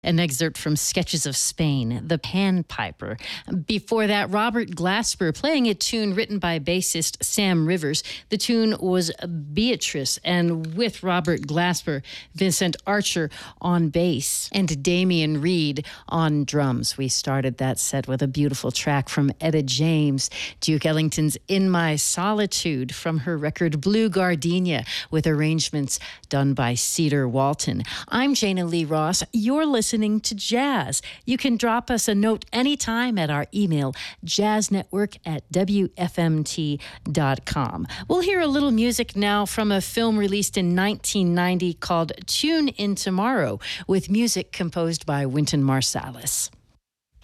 An excerpt from Sketches of Spain, The Panpiper. Before that, Robert Glasper playing a tune written by bassist Sam Rivers. The tune was Beatrice, and with Robert Glasper, Vincent Archer on bass, and Damian Reed on drums. We started that set with a beautiful track from Etta James, Duke Ellington's In My Solitude from her record Blue Gardenia, with arrangements done by Cedar Walton. I'm Jana Lee Ross. You're listening to Jazz. You can drop us a note anytime at our email, jazznetwork@wfmt.com. We'll hear a little music now from a film released in 1990 called Tune in Tomorrow, with music composed by Wynton Marsalis.